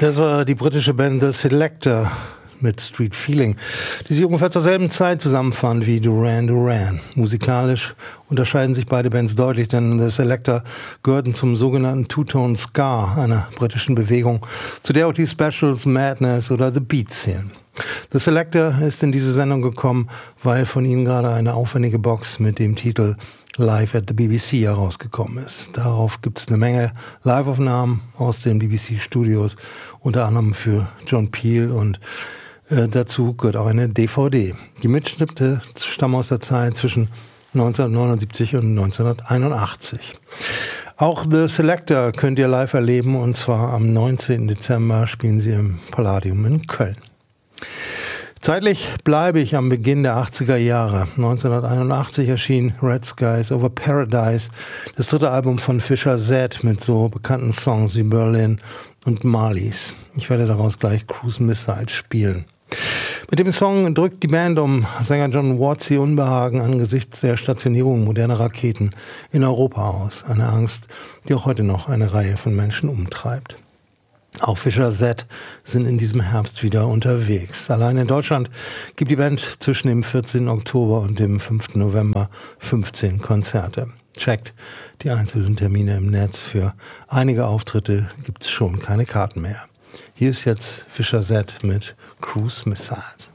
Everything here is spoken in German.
Das war die britische Band The Selecter mit Street Feeling, die sich ungefähr zur selben Zeit zusammenfand wie Duran Duran. Musikalisch unterscheiden sich beide Bands deutlich, denn The Selecter gehörten zum sogenannten Two-Tone Ska, einer britischen Bewegung, zu der auch die Specials, Madness oder The Beat zählen. The Selecter ist in diese Sendung gekommen, weil von ihnen gerade eine aufwendige Box mit dem Titel Live at the BBC herausgekommen ist. Darauf gibt es eine Menge Live-Aufnahmen aus den BBC-Studios, unter anderem für John Peel, und dazu gehört auch eine DVD. Die Mitschnitte stammen aus der Zeit zwischen 1979 und 1981. Auch The Selecter könnt ihr live erleben, und zwar am 19. Dezember spielen sie im Palladium in Köln. Zeitlich bleibe ich am Beginn der 80er Jahre. 1981 erschien Red Skies Over Paradise, das dritte Album von Fischer Z mit so bekannten Songs wie Berlin und Marlies. Ich werde daraus gleich Cruise Missile spielen. Mit dem Song drückt die Band um Sänger John Watts ihr Unbehagen angesichts der Stationierung moderner Raketen in Europa aus. Eine Angst, die auch heute noch eine Reihe von Menschen umtreibt. Auch Fischer Z sind in diesem Herbst wieder unterwegs. Allein in Deutschland gibt die Band zwischen dem 14. Oktober und dem 5. November 15 Konzerte. Checkt die einzelnen Termine im Netz. Für einige Auftritte gibt es schon keine Karten mehr. Hier ist jetzt Fischer Z mit Cruise Missiles.